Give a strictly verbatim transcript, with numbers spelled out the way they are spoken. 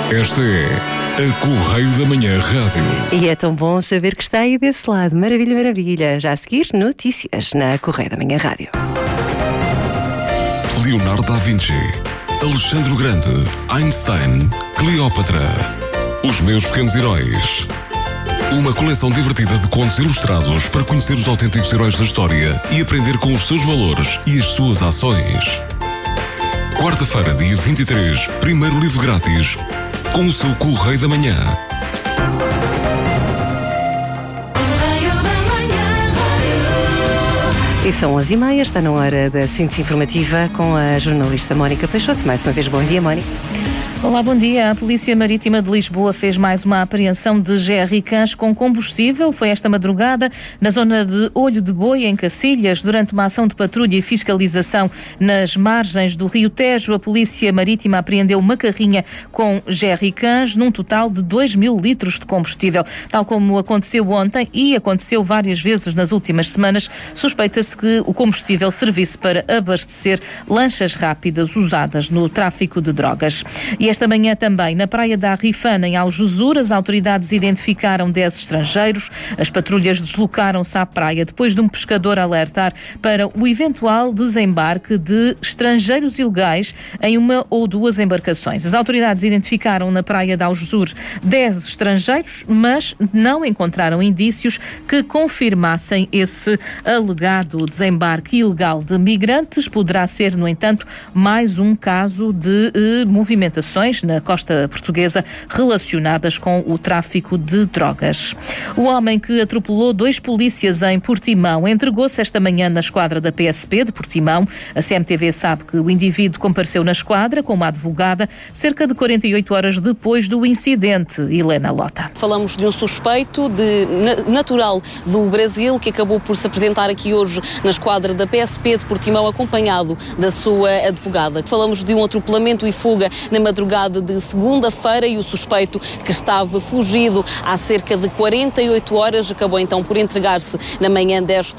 Esta é a Correio da Manhã Rádio. E é tão bom saber que está aí desse lado. Maravilha, maravilha. Já a seguir, notícias na Correio da Manhã Rádio. Leonardo da Vinci, Alexandre o Grande, Einstein, Cleópatra, Os Meus Pequenos Heróis. Uma coleção divertida de contos ilustrados para conhecer os autênticos heróis da história e aprender com os seus valores e as suas ações. Quarta-feira, dia vinte e três, primeiro livro grátis com o seu Correio da Manhã. E são onze e meia, está na hora da síntese informativa com a jornalista Mónica Peixoto. Mais uma vez, bom dia, Mónica. Olá, bom dia. A Polícia Marítima de Lisboa fez mais uma apreensão de jerrycans com combustível. Foi esta madrugada na zona de Olho de Boi, em Cacilhas, durante uma ação de patrulha e fiscalização nas margens do Rio Tejo. A Polícia Marítima apreendeu uma carrinha com jerrycans num total de dois mil litros de combustível. Tal como aconteceu ontem e aconteceu várias vezes nas últimas semanas, suspeita-se que o combustível servisse para abastecer lanchas rápidas usadas no tráfico de drogas. E esta manhã também, na praia da Arrifana, em Algesur, as autoridades identificaram dez estrangeiros. As patrulhas deslocaram-se à praia depois de um pescador alertar para o eventual desembarque de estrangeiros ilegais em uma ou duas embarcações. As autoridades identificaram na praia de Algesur dez estrangeiros, mas não encontraram indícios que confirmassem esse alegado desembarque ilegal de migrantes. Poderá ser, no entanto, mais um caso de eh, movimentações na costa portuguesa relacionadas com o tráfico de drogas. O homem que atropelou dois polícias em Portimão entregou-se esta manhã na esquadra da P S P de Portimão. A C M T V sabe que o indivíduo compareceu na esquadra com uma advogada cerca de quarenta e oito horas depois do incidente. Helena Lota. Falamos de um suspeito de, natural do Brasil que acabou por se apresentar aqui hoje na esquadra da P S P de Portimão acompanhado da sua advogada. Falamos de um atropelamento e fuga na madrugada de segunda-feira e o suspeito, que estava fugido há cerca de quarenta e oito horas, acabou então por entregar-se na manhã desta